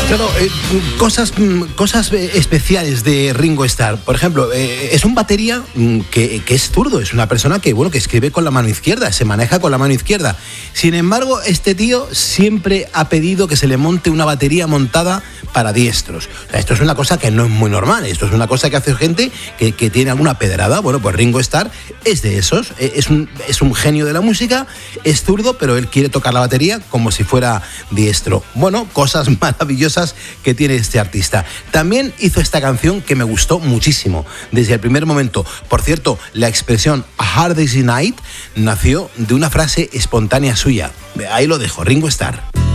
Claro, cosas especiales de Ringo Starr. Por ejemplo, es un batería que es zurdo, es una persona que escribe con la mano izquierda, se maneja con la mano izquierda. Sin embargo, este tío siempre ha pedido que se le monte una batería montada para diestros. O sea, esto es una cosa que no es muy normal, esto es una cosa que hace gente que tiene alguna pedrada. Bueno, pues Ringo Starr es de esos, es un genio de la música, es zurdo, pero él quiere tocar la batería como si fuera diestro. Bueno, cosas maravillosas que tiene este artista. También hizo esta canción que me gustó muchísimo desde el primer momento. Por cierto, la expresión A Hard Day's Night nació de una frase espontánea suya. Ahí lo dejo, Ringo Starr.